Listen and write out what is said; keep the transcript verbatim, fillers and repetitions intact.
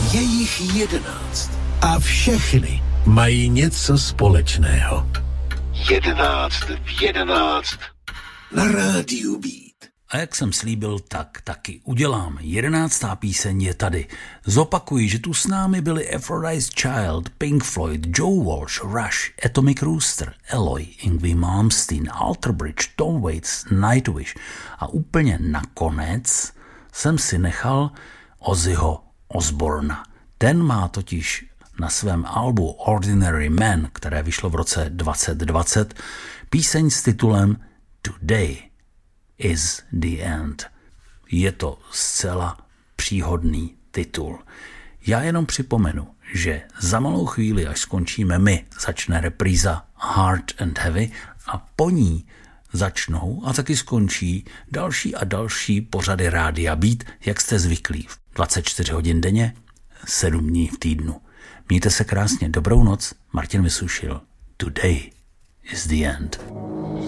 Je jich jedenáct a všechny mají něco společného. Jedenáct v jedenáct na rádiu Beat. A jak jsem slíbil, tak taky udělám. Jedenáctá píseň je tady. Zopakuji, že tu s námi byli Aphrodite's Child, Pink Floyd, Joe Walsh, Rush, Atomic Rooster, Eloy, Yngwie Malmsteen, Alter Bridge, Tom Waits, Nightwish. A úplně nakonec jsem si nechal Ozzyho Osbourna. Ten má totiž na svém albu Ordinary Man, které vyšlo v roce dvacet dvacet, píseň s titulem Today is the End. Je to zcela příhodný titul. Já jenom připomenu, že za malou chvíli, až skončíme my, začne repríza Hard and Heavy a po ní začnou a taky skončí další a další pořady Rádia Beat, jak jste zvyklí. dvacet čtyři hodin denně, sedm dní v týdnu. Mějte se krásně, dobrou noc, Martin Vysušil. Today is the end.